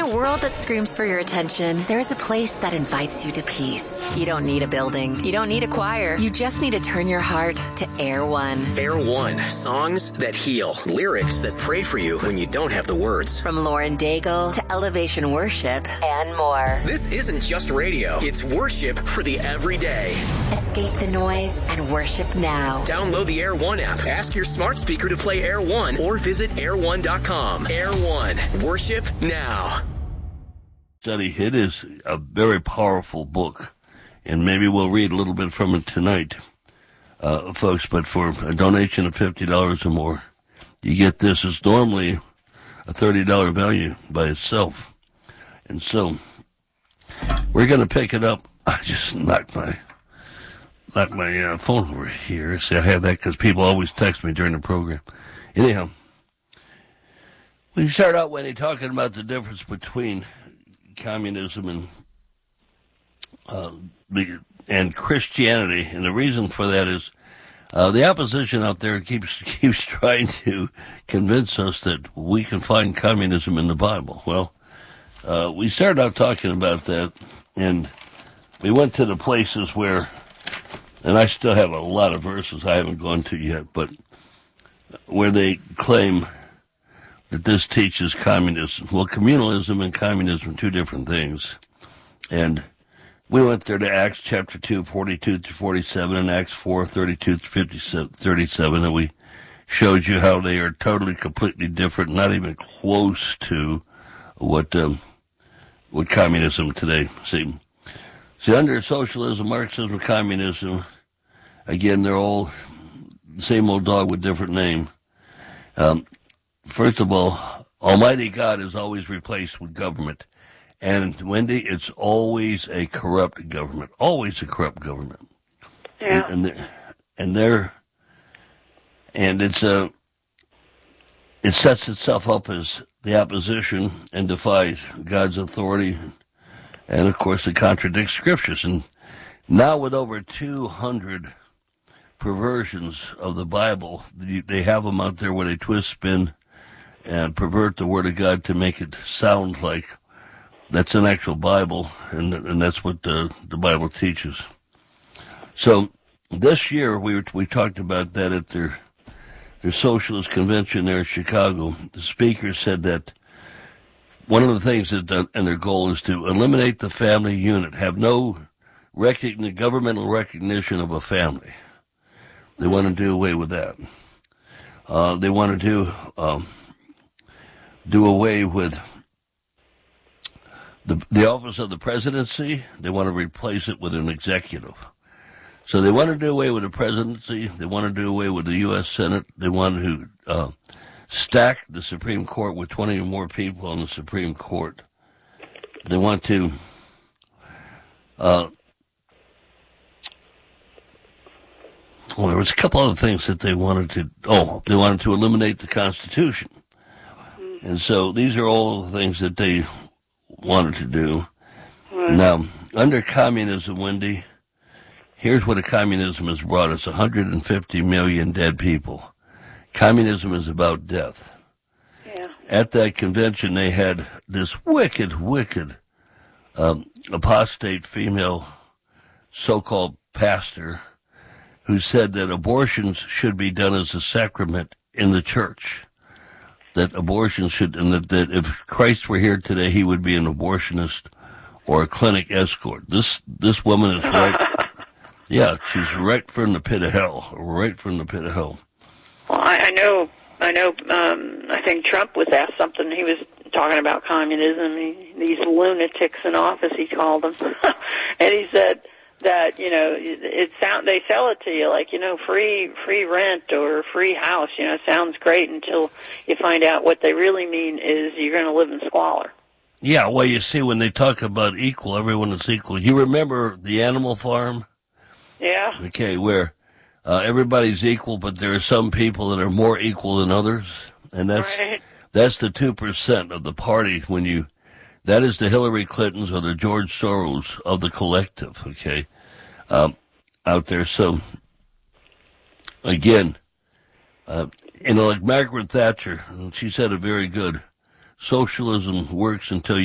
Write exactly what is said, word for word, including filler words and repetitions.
a world that screams for your attention, there is a place that invites you to peace. You don't need a building. You don't need a choir. You just need to turn your heart to Air One. Air One. Songs that heal. Lyrics that pray for you when you don't have the words. From Lauren Daigle to Elevation Worship and more. This isn't just radio. It's worship for the everyday. Escape the noise and worship now. Download the Air One app. Ask your smart speaker to play Air One or visit air one dot com. Air One. Worship now. Study. It is a very powerful book, and maybe we'll read a little bit from it tonight, uh, folks. But for a donation of fifty dollars or more, you get this. It's normally a thirty dollars value by itself, and so we're going to pick it up. I just knocked my knocked my uh, phone over here. See, I have that because people always text me during the program. Anyhow, we start out when he's talking about the difference between communism and uh, the, and Christianity, and the reason for that is uh, the opposition out there keeps keeps trying to convince us that we can find communism in the Bible. Well, uh, we started out talking about that, and we went to the places where, and I still have a lot of verses I haven't gone to yet, but where they claim that this teaches communism. Well, communalism and communism are two different things. And we went there to Acts chapter two, forty-two through forty-seven, and Acts four, thirty-two through thirty-seven, and we showed you how they are totally, completely different, not even close to what um, what communism today. See, see, under socialism, Marxism, communism, again, they're all the same old dog with different name. Um, First of all, Almighty God is always replaced with government. And, Wendy, it's always a corrupt government. Always a corrupt government. Yeah. And, and, and they're, and it's a, it sets itself up as the opposition and defies God's authority. And, of course, it contradicts scriptures. And now with over two hundred perversions of the Bible, they have them out there where they twist, spin, and pervert the Word of God to make it sound like that's an actual Bible, and and that's what the, the Bible teaches. So this year we were, we talked about that at their their socialist convention there in Chicago. The speaker said that one of the things that the, and their goal is to eliminate the family unit, have no recogni- governmental recognition of a family. They want to do away with that. Uh, they want to do. Um, do away with the the office of the presidency. They want to replace it with an executive. So they want to do away with the presidency. They want to do away with the U S Senate. They want to uh, stack the Supreme Court with twenty or more people on the Supreme Court. They want to uh, well, there was a couple other things that they wanted to, oh, they wanted to eliminate the Constitution. And so these are all the things that they wanted to do. Right. Now, under communism, Wendy, here's what a communism has brought us, one hundred fifty million dead people. Communism is about death. Yeah. At that convention, they had this wicked, wicked um, apostate female so-called pastor who said that abortions should be done as a sacrament in the church. That abortion should, and that, that if Christ were here today, he would be an abortionist or a clinic escort. This this woman is right, yeah, she's right from the pit of hell, right from the pit of hell. Well, I, I know, I know. Um, I think Trump was asked something. He was talking about communism. He, these lunatics in office, he called them, and he said that, you know, it, it sound they sell it to you like, you know, free free rent or free house. You know, sounds great until you find out what they really mean is you're going to live in squalor. Yeah, well, you see, when they talk about equal, everyone is equal. You remember the Animal Farm? Yeah. Okay, where uh, everybody's equal, but there are some people that are more equal than others, and that's right. That's the two percent of the party. When you, that is the Hillary Clintons or the George Soros of the collective. Okay. Um, out there. So, again, uh, you know, like Margaret Thatcher, she said it very good. Socialism works until you